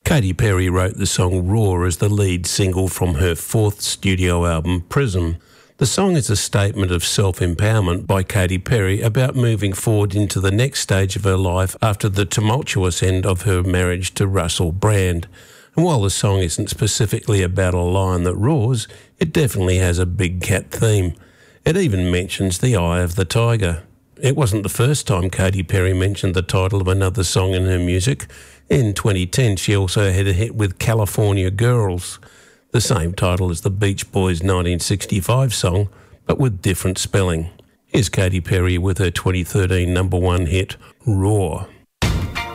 Katy Perry wrote the song Raw as the lead single from her fourth studio album, Prism. The song is a statement of self-empowerment by Katy Perry about moving forward into the next stage of her life after the tumultuous end of her marriage to Russell Brand. And while the song isn't specifically about a lion that roars, it definitely has a big cat theme. It even mentions the eye of the tiger. It wasn't the first time Katy Perry mentioned the title of another song in her music. In 2010, she also had a hit with California Girls, the same title as the Beach Boys' 1965 song, but with different spelling. Here's Katy Perry with her 2013 number one hit, Raw.